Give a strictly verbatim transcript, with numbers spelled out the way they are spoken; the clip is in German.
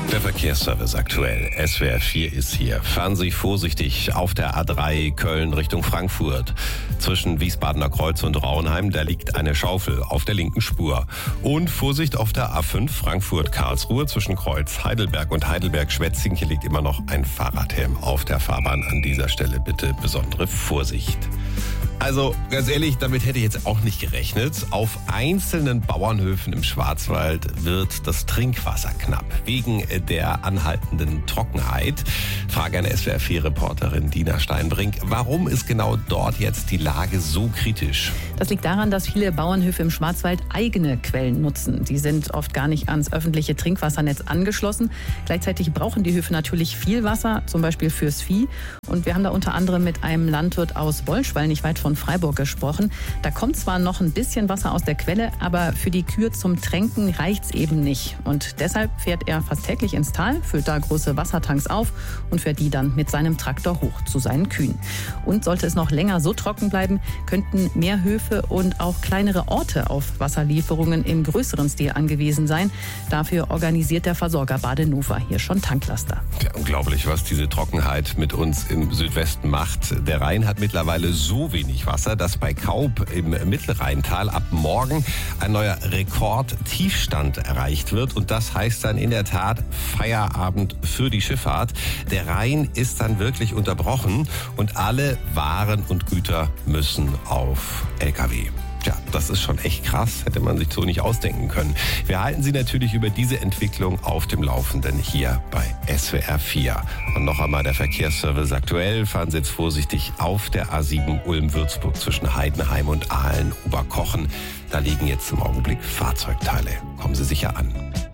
Der Verkehrsservice aktuell. S W R vier ist hier. Fahren Sie vorsichtig auf der A drei Köln Richtung Frankfurt. Zwischen Wiesbadener Kreuz und Rauenheim, da liegt eine Schaufel auf der linken Spur. Und Vorsicht auf der A fünf Frankfurt-Karlsruhe zwischen Kreuz Heidelberg und Heidelberg-Schwetzingen. Hier liegt immer noch ein Fahrradhelm auf der Fahrbahn. An dieser Stelle bitte besondere Vorsicht. Also ganz ehrlich, damit hätte ich jetzt auch nicht gerechnet. Auf einzelnen Bauernhöfen im Schwarzwald wird das Trinkwasser knapp. Wegen der anhaltenden Trockenheit. Frage an S W R vier Reporterin Dina Steinbrink. Warum ist genau dort jetzt die Lage so kritisch? Das liegt daran, dass viele Bauernhöfe im Schwarzwald eigene Quellen nutzen. Die sind oft gar nicht ans öffentliche Trinkwassernetz angeschlossen. Gleichzeitig brauchen die Höfe natürlich viel Wasser, zum Beispiel fürs Vieh. Und wir haben da unter anderem mit einem Landwirt aus Bollschwall, nicht weit von Freiburg, gesprochen. Da kommt zwar noch ein bisschen Wasser aus der Quelle, aber für die Kühe zum Tränken reicht's eben nicht. Und deshalb fährt er fast täglich ins Tal, füllt da große Wassertanks auf und fährt die dann mit seinem Traktor hoch zu seinen Kühen. Und sollte es noch länger so trocken bleiben, könnten mehr Höfe und auch kleinere Orte auf Wasserlieferungen im größeren Stil angewiesen sein. Dafür organisiert der Versorger Badenova hier schon Tanklaster. Ja, unglaublich, was diese Trockenheit mit uns im Südwesten macht. Der Rhein hat mittlerweile so wenig Wasser, dass bei Kaub im Mittelrheintal ab morgen ein neuer Rekordtiefstand erreicht wird. Und das heißt dann in der Tat Feierabend für die Schifffahrt. Der Rhein ist dann wirklich unterbrochen und alle Waren und Güter müssen auf L K W. Ja, das ist schon echt krass, hätte man sich so nicht ausdenken können. Wir halten Sie natürlich über diese Entwicklung auf dem Laufenden hier bei S W R vier. Und noch einmal der Verkehrsservice aktuell. Fahren Sie jetzt vorsichtig auf der A sieben Ulm-Würzburg zwischen Heidenheim und Aalen-Oberkochen. Da liegen jetzt im Augenblick Fahrzeugteile. Kommen Sie sicher an.